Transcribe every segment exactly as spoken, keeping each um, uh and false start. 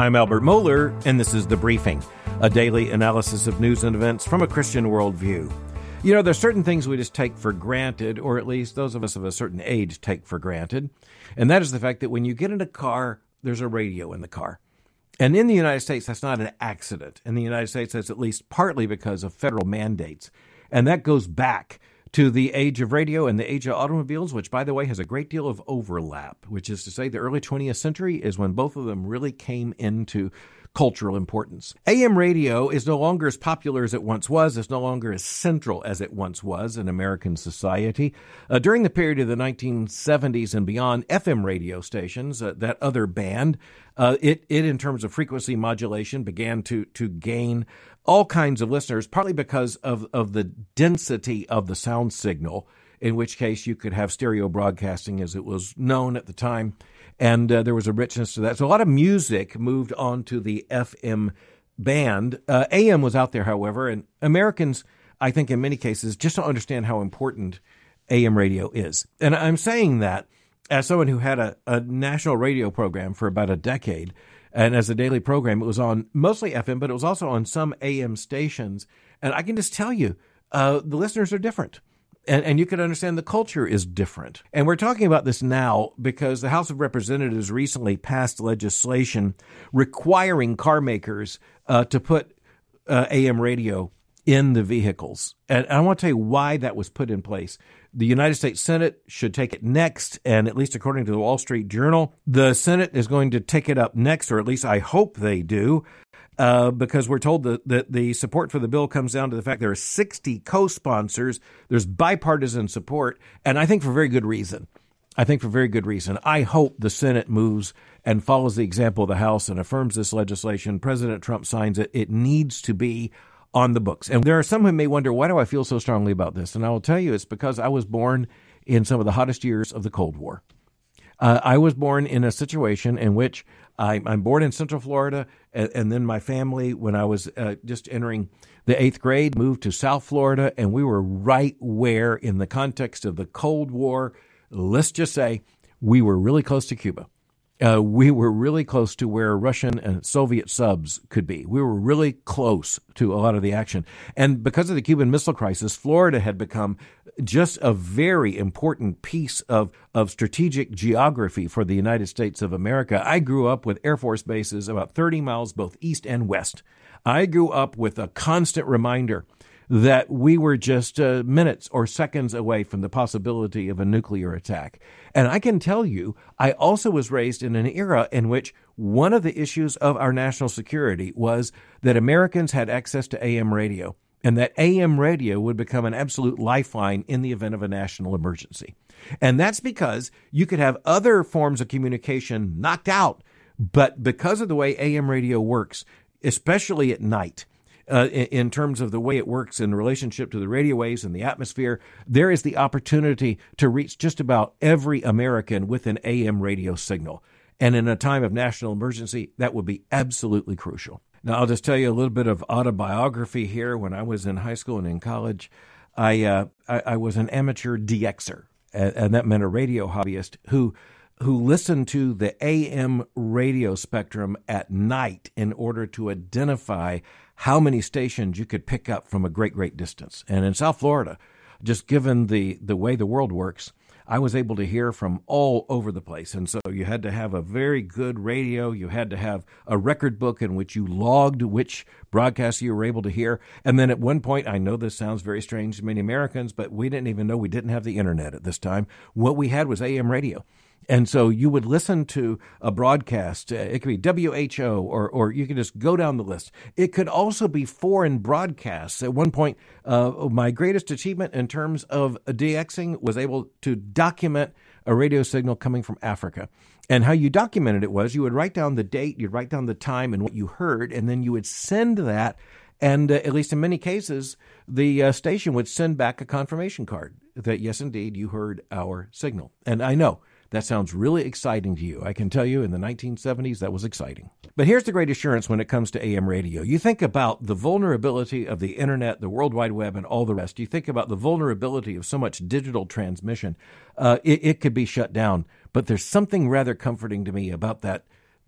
I'm Albert Mohler, and this is The Briefing, a daily analysis of news and events from a Christian worldview. You know, there's certain things we just take for granted, or at least those of us of a certain age take for granted, and that is the fact that when you get in a car, there's a radio in the car. And in the United States, that's not an accident. In the United States, that's at least partly because of federal mandates, and that goes back to the age of radio and the age of automobiles, which, by the way, has a great deal of overlap, which is to say the early twentieth century is when both of them really came into cultural importance. A M radio is no longer as popular as it once was. It's no longer as central as it once was in American society. Uh, during the period of the nineteen seventies and beyond, F M radio stations, uh, that other band, uh, it, it in terms of frequency modulation began to, to gain all kinds of listeners, partly because of, of the density of the sound signal, in which case you could have stereo broadcasting as it was known at the time, and uh, there was a richness to that. So a lot of music moved on to the F M band. Uh, A M was out there, however, and Americans, I think in many cases, just don't understand how important A M radio is. And I'm saying that as someone who had a, a national radio program for about a decade. And as a daily program, it was on mostly F M, but it was also on some A M stations. And I can just tell you, uh, the listeners are different. And, and you can understand the culture is different. And we're talking about this now because the House of Representatives recently passed legislation requiring car makers uh, to put uh, A M radio in the vehicles. And I want to tell you why that was put in place. The United States Senate should take it next, and at least according to the Wall Street Journal, the Senate is going to take it up next, or at least I hope they do, uh, because we're told that, that the support for the bill comes down to the fact there are sixty co-sponsors, there's bipartisan support, and I think for very good reason. I think for very good reason. I hope the Senate moves and follows the example of the House and affirms this legislation. President Trump signs it. It needs to be on the books. And there are some who may wonder, why do I feel so strongly about this? And I will tell you, it's because I was born in some of the hottest years of the Cold War. Uh, I was born in a situation in which I, I'm born in Central Florida, and, and then my family, when I was uh, just entering the eighth grade, moved to South Florida, and we were right where, in the context of the Cold War, let's just say we were really close to Cuba. Uh, we were really close to where Russian and Soviet subs could be. We were really close to a lot of the action. And because of the Cuban Missile Crisis, Florida had become just a very important piece of, of strategic geography for the United States of America. I grew up with Air Force bases about thirty miles both east and west. I grew up with a constant reminder that we were just uh, minutes or seconds away from the possibility of a nuclear attack. And I can tell you, I also was raised in an era in which one of the issues of our national security was that Americans had access to A M radio, and that A M radio would become an absolute lifeline in the event of a national emergency. And that's because you could have other forms of communication knocked out, but because of the way A M radio works, especially at night, Uh, in, in terms of the way it works in relationship to the radio waves and the atmosphere, there is the opportunity to reach just about every American with an A M radio signal. And in a time of national emergency, that would be absolutely crucial. Now, I'll just tell you a little bit of autobiography here. When I was in high school and in college, I uh, I, I was an amateur D Xer, and, and that meant a radio hobbyist who who listened to the A M radio spectrum at night in order to identify how many stations you could pick up from a great, great distance. And in South Florida, just given the, the way the world works, I was able to hear from all over the place. And so you had to have a very good radio. You had to have a record book in which you logged which broadcasts you were able to hear. And then at one point, I know this sounds very strange to many Americans, but we didn't even know we didn't have the internet at this time. What we had was A M radio. And so you would listen to a broadcast. Uh, it could be W H O, or or you could just go down the list. It could also be foreign broadcasts. At one point, uh, my greatest achievement in terms of DXing was able to document a radio signal coming from Africa. And how you documented it was you would write down the date, you'd write down the time and what you heard, and then you would send that. And uh, at least in many cases, the uh, station would send back a confirmation card that, yes, indeed, you heard our signal. And I know that sounds really exciting to you. I can tell you in the nineteen seventies, that was exciting. But here's the great assurance when it comes to A M radio. You think about the vulnerability of the internet, the World Wide Web, and all the rest. You think about the vulnerability of so much digital transmission. Uh, it, it could be shut down. But there's something rather comforting to me about that, that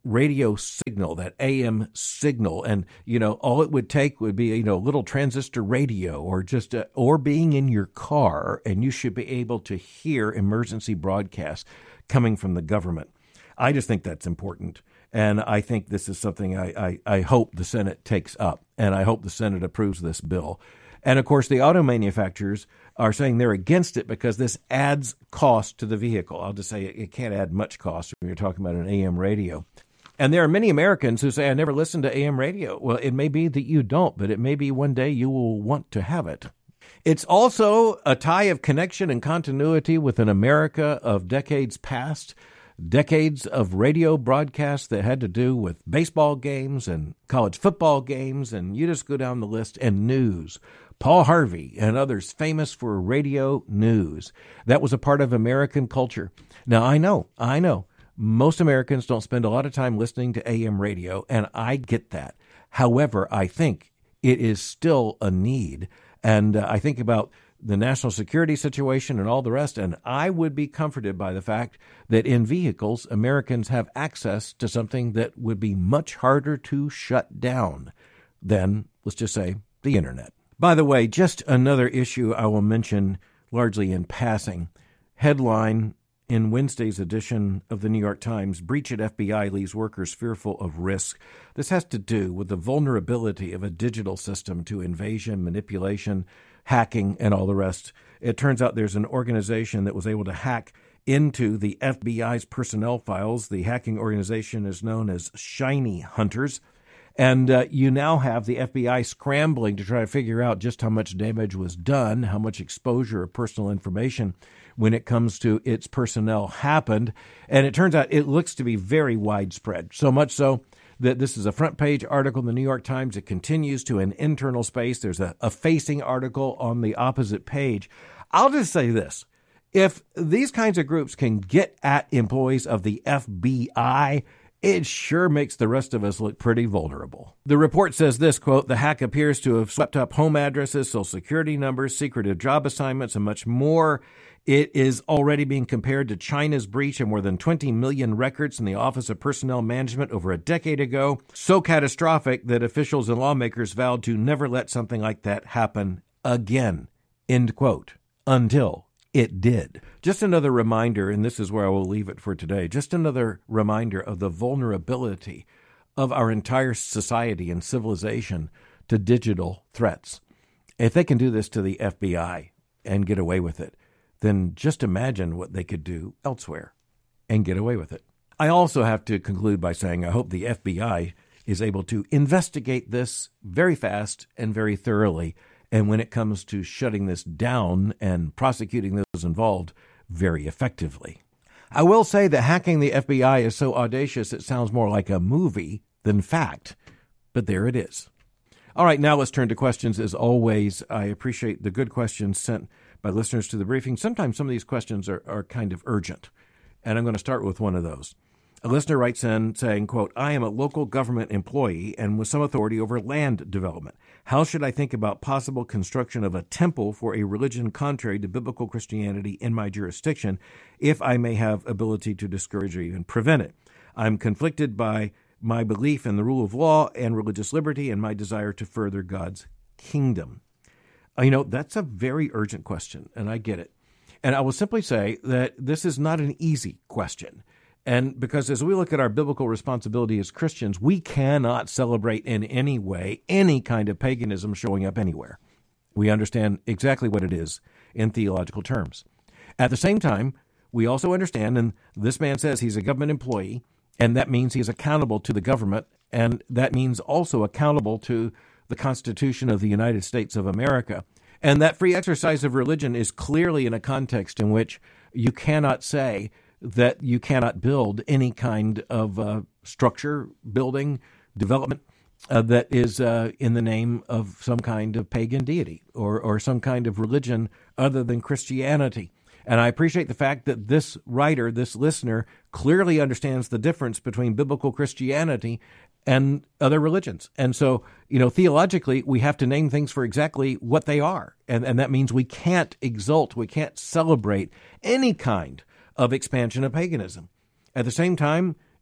radio signal, that A M signal. And, you know, all it would take would be, you know, a little transistor radio or just, a, or being in your car, and you should be able to hear emergency broadcasts coming from the government. I just think that's important. And I think this is something I, I, I hope the Senate takes up, and I hope the Senate approves this bill. And, of course, the auto manufacturers are saying they're against it because this adds cost to the vehicle. I'll just say it can't add much cost when you're talking about an A M radio. And there are many Americans who say, I never listened to A M radio. Well, it may be that you don't, but it may be one day you will want to have it. It's also a tie of connection and continuity with an America of decades past, decades of radio broadcasts that had to do with baseball games and college football games, and you just go down the list, and news. Paul Harvey and others famous for radio news. That was a part of American culture. Now, I know, I know, most Americans don't spend a lot of time listening to A M radio, and I get that. However, I think it is still a need, and uh, I think about the national security situation and all the rest, and I would be comforted by the fact that in vehicles, Americans have access to something that would be much harder to shut down than, let's just say, the internet. By the way, just another issue I will mention largely in passing. Headline in Wednesday's edition of the New York Times, breach at F B I leaves workers fearful of risk. This has to do with the vulnerability of a digital system to invasion, manipulation, hacking, and all the rest. It turns out there's an organization that was able to hack into the F B I's personnel files. The hacking organization is known as Shiny Hunters. And uh, you now have the F B I scrambling to try to figure out just how much damage was done, how much exposure of personal information when it comes to its personnel happened. And it turns out it looks to be very widespread, so much so that this is a front page article in the New York Times. It continues to an internal space. There's a, a facing article on the opposite page. I'll just say this. If these kinds of groups can get at employees of the F B I, it sure makes the rest of us look pretty vulnerable. The report says this, quote, the hack appears to have swept up home addresses, social security numbers, secretive job assignments, and much more. It is already being compared to China's breach of more than twenty million records in the Office of Personnel Management over a decade ago, so catastrophic that officials and lawmakers vowed to never let something like that happen again, end quote, until it did. Just another reminder, and this is where I will leave it for today, just another reminder of the vulnerability of our entire society and civilization to digital threats. If they can do this to the F B I and get away with it, then just imagine what they could do elsewhere and get away with it. I also have to conclude by saying I hope the F B I is able to investigate this very fast and very thoroughly, and when it comes to shutting this down and prosecuting those involved, very effectively. I will say that hacking the F B I is so audacious it sounds more like a movie than fact, but there it is. All right, now let's turn to questions. As always, I appreciate the good questions sent by listeners to the briefing. Sometimes some of these questions are, are kind of urgent, and I'm going to start with one of those. A listener writes in saying, quote, I am a local government employee and with some authority over land development. How should I think about possible construction of a temple for a religion contrary to biblical Christianity in my jurisdiction if I may have ability to discourage or even prevent it? I'm conflicted by my belief in the rule of law and religious liberty and my desire to further God's kingdom. You know, that's a very urgent question, and I get it. And I will simply say that this is not an easy question. And because as we look at our biblical responsibility as Christians, we cannot celebrate in any way any kind of paganism showing up anywhere. We understand exactly what it is in theological terms. At the same time, we also understand, and this man says he's a government employee, and that means he's accountable to the government, and that means also accountable to the Constitution of the United States of America. And that free exercise of religion is clearly in a context in which you cannot say that you cannot build any kind of uh, structure, building, development uh, that is uh, in the name of some kind of pagan deity or, or some kind of religion other than Christianity. And I appreciate the fact that this writer, this listener, clearly understands the difference between biblical Christianity and other religions. And so, you know, theologically, we have to name things for exactly what they are. And, and that means we can't exalt, we can't celebrate any kind of expansion of paganism. At the same time,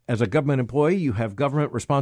As a government employee, you have government responsibility.